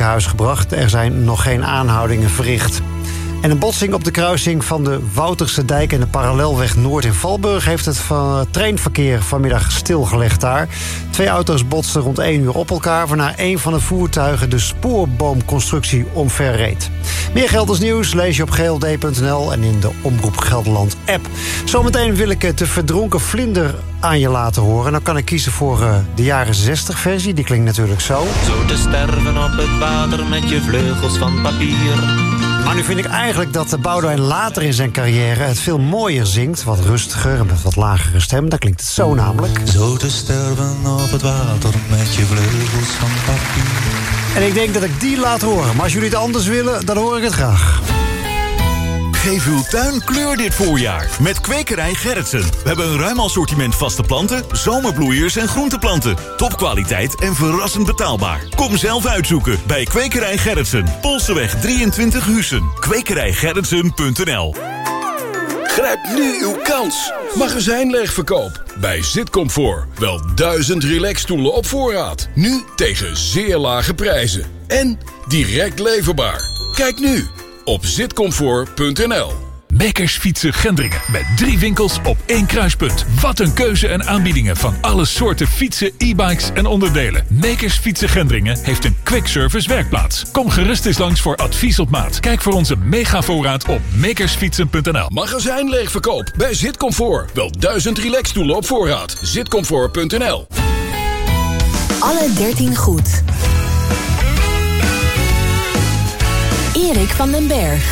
ziekenhuis gebracht. Er zijn nog geen aanhoudingen verricht. En een botsing op de kruising van de Wouterse dijk en de Parallelweg Noord in Valburg heeft het treinverkeer vanmiddag stilgelegd daar. 2 auto's botsten rond 1 uur op elkaar, waarna een van de voertuigen de spoorboomconstructie omverreed. Meer Gelders nieuws lees je op gld.nl en in de Omroep Gelderland app. Zometeen wil ik de verdronken vlinder aan je laten horen. Dan kan ik kiezen voor de jaren 60 versie. Die klinkt natuurlijk zo. Zo te sterven op het water met je vleugels van papier. Maar nu vind ik eigenlijk dat Boudewijn later in zijn carrière het veel mooier zingt. Wat rustiger en met wat lagere stem. Dan klinkt het zo namelijk. Zo te sterven op het water met je vleugels van papier. En ik denk dat ik die laat horen. Maar als jullie het anders willen, dan hoor ik het graag. Geef uw tuin kleur dit voorjaar met Kwekerij Gerritsen. We hebben een ruim assortiment vaste planten, zomerbloeiers en groenteplanten. Topkwaliteit en verrassend betaalbaar. Kom zelf uitzoeken bij Kwekerij Gerritsen. Polseweg 23 Huissen. Kwekerijgerritsen.nl. Grijp nu uw kans. Magazijnleegverkoop bij Zitcomfort. Wel 1000 relaxstoelen op voorraad. Nu tegen zeer lage prijzen. En direct leverbaar. Kijk nu op zitcomfort.nl. Makers Fietsen Gendringen met 3 winkels op 1 kruispunt. Wat een keuze en aanbiedingen van alle soorten fietsen, e-bikes en onderdelen. Makers Fietsen Gendringen heeft een quick service werkplaats. Kom gerust eens langs voor advies op maat. Kijk voor onze megavoorraad op makersfietsen.nl. Magazijnleegverkoop bij Zitcomfort. Wel 1000 relaxstoelen op voorraad. Zitcomfort.nl. Alle 13 goed. Erik van den Berg.